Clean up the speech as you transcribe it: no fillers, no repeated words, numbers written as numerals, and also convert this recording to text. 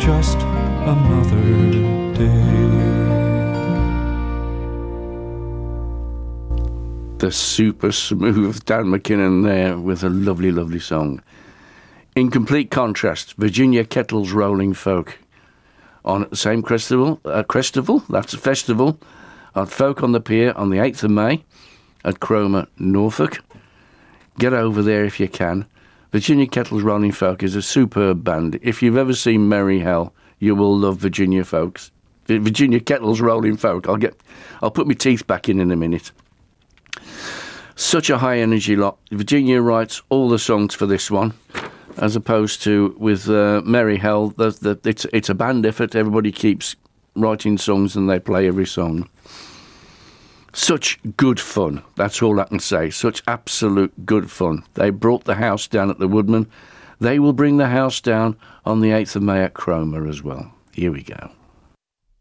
just another day. The super smooth Dan McKinnon there with a lovely, lovely song. In complete contrast, Virginia Kettle's Rolling Folk on at the same festival, that's a festival, at Folk on the Pier on the 8th of May at Cromer, Norfolk. Get over there if you can. Virginia Kettle's Rolling Folk is a superb band. If you've ever seen Merry Hell, you will love Virginia Kettle's Rolling Folk. I'll put my teeth back in a minute. Such a high energy lot. Virginia writes all the songs for this one, as opposed to with Merry Hell. It's a band effort. Everybody keeps writing songs and they play every song. Such good fun. That's all I can say. Such absolute good fun. They brought the house down at the Woodman. They will bring the house down on the 8th of May at Cromer as well. Here we go.